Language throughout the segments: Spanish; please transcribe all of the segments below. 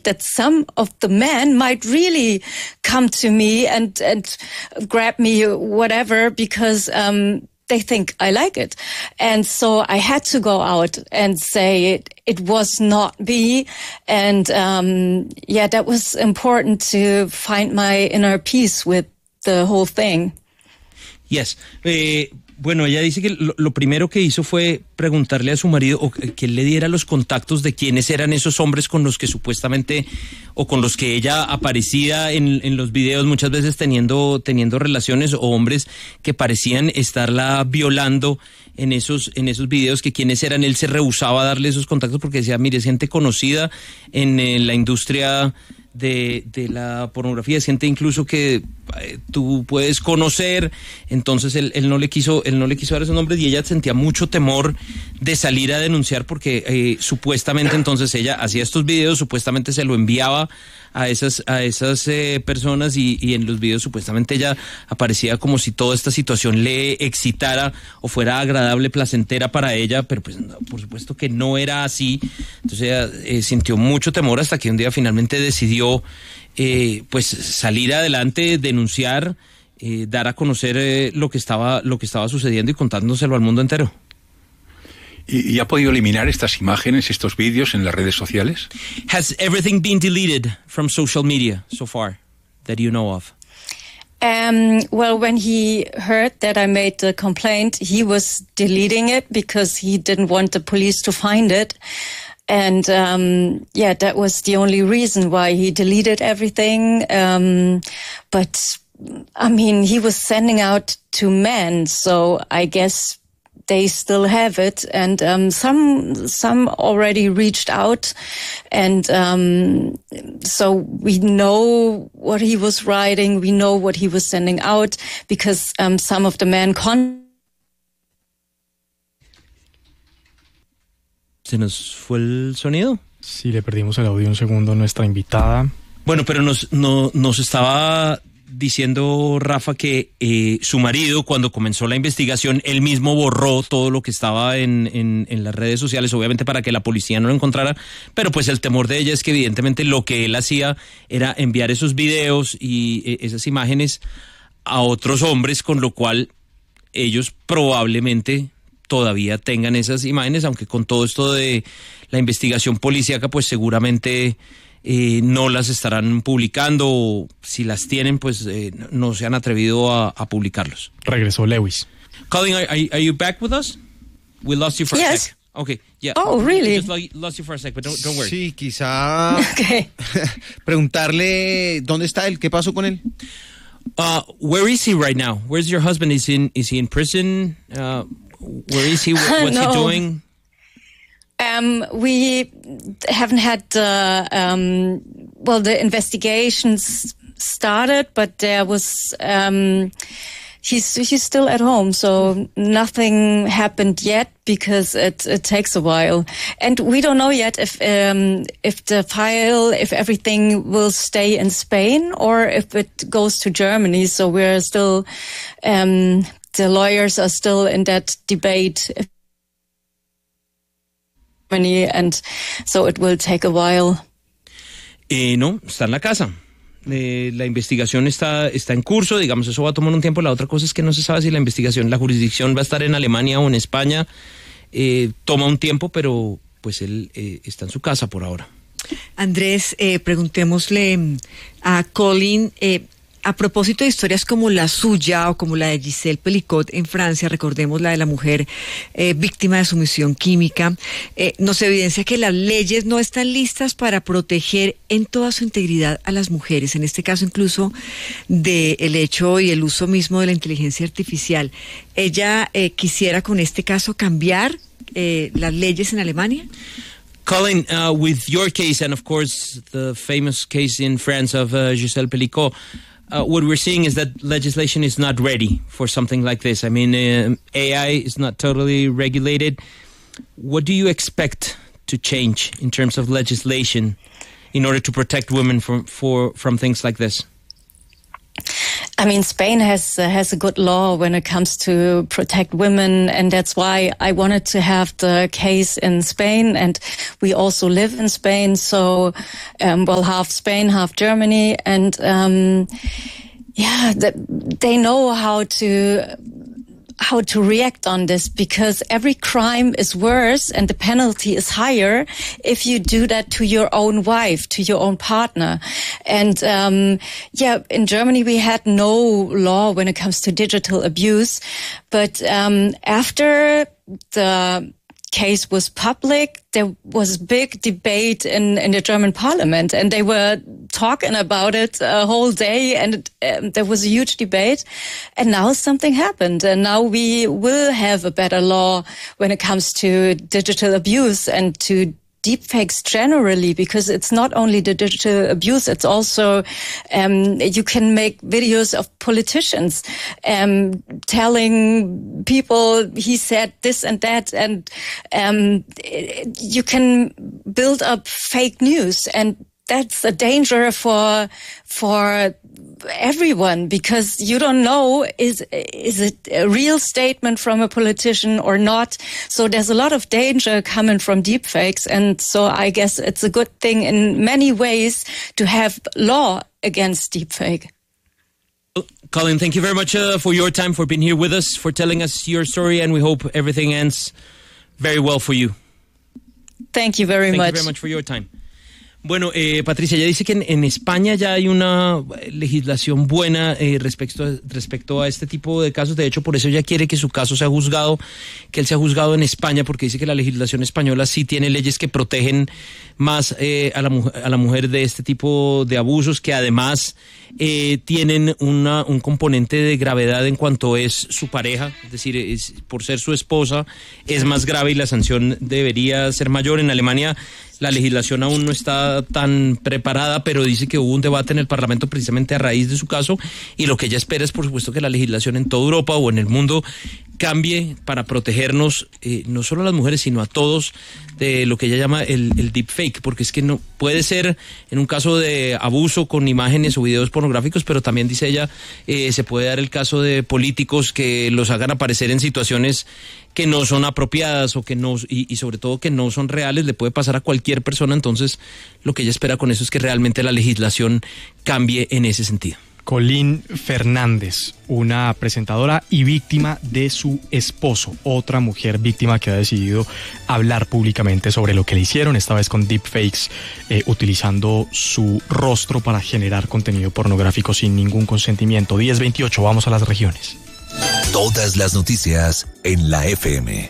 that some of the men might really come to me and grab me, whatever, because they think I like it. And so I had to go out and say it was not me. And that was important to find my inner peace with the whole thing. Yes. Bueno, ella dice que lo primero que hizo fue preguntarle a su marido o que él le diera los contactos de quiénes eran esos hombres con los que supuestamente o con los que ella aparecía en los videos, muchas veces teniendo relaciones, o hombres que parecían estarla violando en esos videos, que quiénes eran. Él se rehusaba a darle esos contactos porque decía, mire, es gente conocida en la industria de la pornografía, es gente incluso que tú puedes conocer. Entonces él no le quiso dar esos nombres, y ella sentía mucho temor de salir a denunciar porque supuestamente entonces ella hacía estos videos, supuestamente se lo enviaba a esas personas, y en los videos supuestamente ella aparecía como si toda esta situación le excitara o fuera agradable, placentera para ella, pero pues no, por supuesto que no era así. Entonces ella sintió mucho temor hasta que un día finalmente decidió pues salir adelante, denunciar, dar a conocer lo que estaba sucediendo y contándoselo al mundo entero. ¿Y ha podido eliminar estas imágenes, estos vídeos en las redes sociales? Has everything been deleted from social media so far that you know of? Well, when he heard that I made the complaint, he was deleting it because he didn't want the police to find it. And that was the only reason why he deleted everything. But I mean, he was sending out to men, so I guess they still have it, and some already reached out, and so we know what he was writing, we know what he was sending out, because some of the men ¿Se nos fue el sonido? Sí, le perdimos el audio un segundo a nuestra invitada. Bueno, pero nos estaba diciendo Rafa que su marido, cuando comenzó la investigación, él mismo borró todo lo que estaba en las redes sociales, obviamente para que la policía no lo encontrara, pero pues el temor de ella es que evidentemente lo que él hacía era enviar esos videos y esas imágenes a otros hombres, con lo cual ellos probablemente todavía tengan esas imágenes, aunque con todo esto de la investigación policíaca, pues seguramente no las estarán publicando, o si las tienen, pues no se han atrevido a publicarlos. Regresó Lewis. Colin, are you back with us? We lost you for a sec. Okay, yeah. Oh, really? Just lost you for a sec, but don't worry. Sí, quizá preguntarle dónde está él, qué pasó con él. Where is he right now? Where's your husband? Is he in prison? Where is he? What's he doing? We haven't had the investigations started, but there was he's still at home, so nothing happened yet because it takes a while, and we don't know yet if everything will stay in Spain or if it goes to Germany. So we're still the lawyers are still in that debate. And so it will take a while. No, está en la casa. La investigación está en curso, digamos, eso va a tomar un tiempo. La otra cosa es que no se sabe si la jurisdicción va a estar en Alemania o en España. Toma un tiempo, pero pues él está en su casa por ahora. Andrés, preguntémosle a Colin, a propósito de historias como la suya o como la de Giselle Pelicot en Francia, recordemos la de la mujer víctima de sumisión química, nos evidencia que las leyes no están listas para proteger en toda su integridad a las mujeres, en este caso incluso del hecho y el uso mismo de la inteligencia artificial. ¿Ella quisiera con este caso cambiar las leyes en Alemania? Colin, with your case and of course the famous case in France of Giselle Pelicot, what we're seeing is that legislation is not ready for something like this. I mean, AI is not totally regulated. What do you expect to change in terms of legislation in order to protect women from things like this? I mean, Spain has a good law when it comes to protect women, and that's why I wanted to have the case in Spain. And we also live in Spain, so half Spain, half Germany, and they know how to react on this, because every crime is worse and the penalty is higher if you do that to your own wife, to your own partner. And in Germany we had no law when it comes to digital abuse, but after the case was public, there was big debate in the German parliament, and they were talking about it a whole day, and there was a huge debate, and now something happened, and now we will have a better law when it comes to digital abuse and to deepfakes generally, because it's not only the digital abuse, it's also you can make videos of politicians telling people he said this and that, and you can build up fake news, and that's a danger for everyone, because you don't know is it a real statement from a politician or not. So there's a lot of danger coming from deepfakes, and so I guess it's a good thing in many ways to have law against deepfake. Colin, thank you very much for your time, for being here with us, for telling us your story, and we hope everything ends very well for you. Thank you very much. Thank you very much for your time. Bueno, Patricia, ella dice que en España ya hay una legislación buena respecto a este tipo de casos. De hecho, por eso ella quiere que su caso sea juzgado, que él sea juzgado en España, porque dice que la legislación española sí tiene leyes que protegen más a la mujer de este tipo de abusos, que además tienen un componente de gravedad en cuanto es su pareja, es decir, por ser su esposa es más grave y la sanción debería ser mayor. En Alemania la legislación aún no está tan preparada, pero dice que hubo un debate en el Parlamento precisamente a raíz de su caso, y lo que ella espera es, por supuesto, que la legislación en toda Europa o en el mundo cambie para protegernos, no solo a las mujeres, sino a todos, de lo que ella llama el deepfake, porque es que no puede ser en un caso de abuso con imágenes o videos pornográficos, pero también, dice ella, se puede dar el caso de políticos que los hagan aparecer en situaciones que no son apropiadas o que no, y sobre todo que no son reales, le puede pasar a cualquier persona. Entonces, lo que ella espera con eso es que realmente la legislación cambie en ese sentido. Colin Fernández, una presentadora y víctima de su esposo, otra mujer víctima que ha decidido hablar públicamente sobre lo que le hicieron, esta vez con deepfakes, utilizando su rostro para generar contenido pornográfico sin ningún consentimiento. 10:28, vamos a las regiones. Todas las noticias en la FM.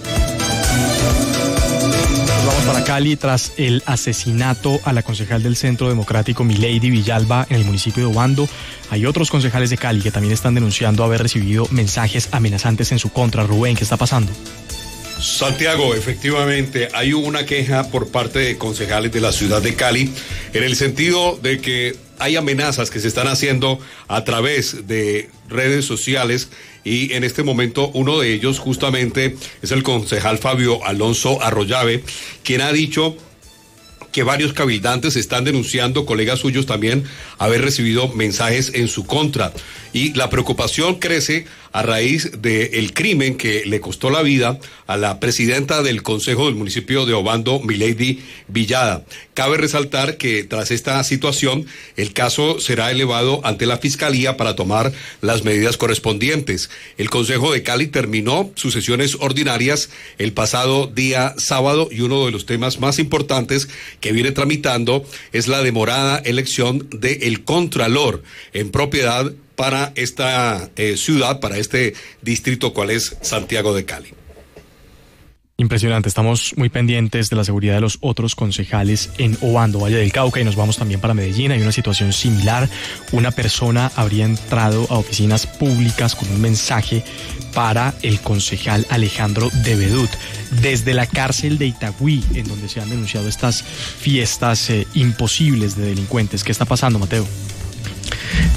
Vamos para Cali. Tras el asesinato a la concejal del Centro Democrático Milady Villalba en el municipio de Obando, hay otros concejales de Cali que también están denunciando haber recibido mensajes amenazantes en su contra. Rubén, ¿qué está pasando? Santiago, efectivamente, hay una queja por parte de concejales de la ciudad de Cali en el sentido de que hay amenazas que se están haciendo a través de redes sociales, y en este momento uno de ellos justamente es el concejal Fabio Alonso Arroyave, quien ha dicho que varios cabildantes están denunciando, colegas suyos también, haber recibido mensajes en su contra. Y la preocupación crece a raíz del crimen que le costó la vida a la presidenta del Consejo del municipio de Obando, Milady Villada. Cabe resaltar que tras esta situación, el caso será elevado ante la Fiscalía para tomar las medidas correspondientes. El Consejo de Cali terminó sus sesiones ordinarias el pasado día sábado, y uno de los temas más importantes que viene tramitando es la demorada elección del Contralor en propiedad para esta ciudad, para este distrito, cual es Santiago de Cali. Impresionante, estamos muy pendientes de la seguridad de los otros concejales en Obando, Valle del Cauca, y nos vamos también para Medellín. Hay una situación similar. Una persona habría entrado a oficinas públicas con un mensaje para el concejal Alejandro de Bedut desde la cárcel de Itagüí, en donde se han denunciado estas fiestas imposibles de delincuentes. ¿Qué está pasando, Mateo?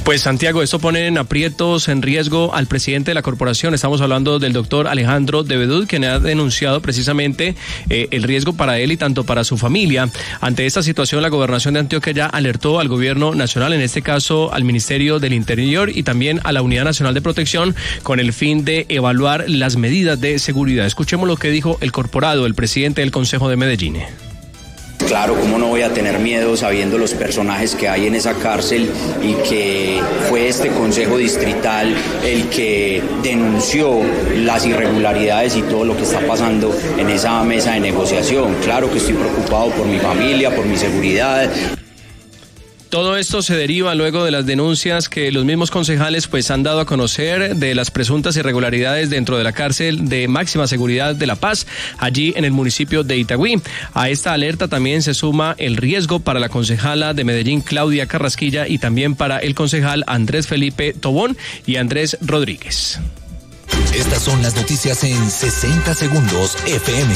Pues Santiago, esto pone en aprietos, en riesgo al presidente de la corporación. Estamos hablando del doctor Alejandro de Bedut, quien ha denunciado precisamente el riesgo para él y tanto para su familia. Ante esta situación, la gobernación de Antioquia ya alertó al gobierno nacional, en este caso al Ministerio del Interior y también a la Unidad Nacional de Protección, con el fin de evaluar las medidas de seguridad. Escuchemos lo que dijo el corporado, el presidente del Consejo de Medellín. Claro, ¿cómo no voy a tener miedo sabiendo los personajes que hay en esa cárcel y que fue este Consejo Distrital el que denunció las irregularidades y todo lo que está pasando en esa mesa de negociación? Claro que estoy preocupado por mi familia, por mi seguridad. Todo esto se deriva luego de las denuncias que los mismos concejales pues han dado a conocer de las presuntas irregularidades dentro de la cárcel de máxima seguridad de La Paz, allí en el municipio de Itagüí. A esta alerta también se suma el riesgo para la concejala de Medellín, Claudia Carrasquilla, y también para el concejal Andrés Felipe Tobón y Andrés Rodríguez. Estas son las noticias en 60 segundos FM.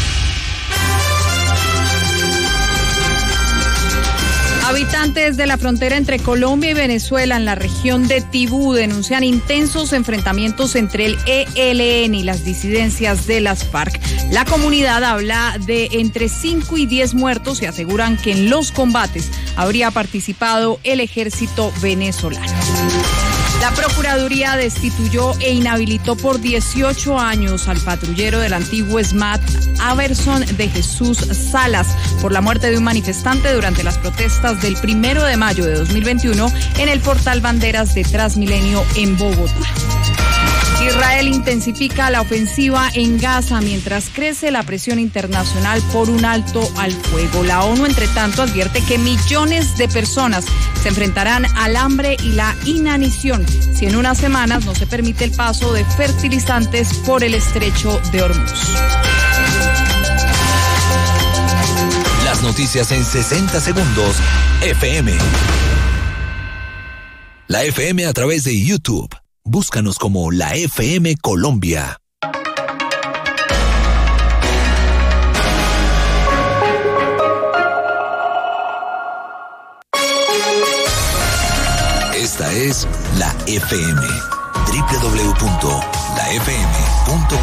Habitantes de la frontera entre Colombia y Venezuela en la región de Tibú denuncian intensos enfrentamientos entre el ELN y las disidencias de las FARC. La comunidad habla de entre 5 y 10 muertos y aseguran que en los combates habría participado el ejército venezolano. La Procuraduría destituyó e inhabilitó por 18 años al patrullero del antiguo SMAT, Averson de Jesús Salas, por la muerte de un manifestante durante las protestas del 1 de mayo de 2021 en el portal Banderas de Transmilenio en Bogotá. Israel intensifica la ofensiva en Gaza mientras crece la presión internacional por un alto al fuego. La ONU, entre tanto, advierte que millones de personas se enfrentarán al hambre y la inanición si en unas semanas no se permite el paso de fertilizantes por el estrecho de Hormuz. Las noticias en 60 segundos FM. La FM a través de YouTube. Búscanos como La FM Colombia. Esta es La FM. www.lafm.com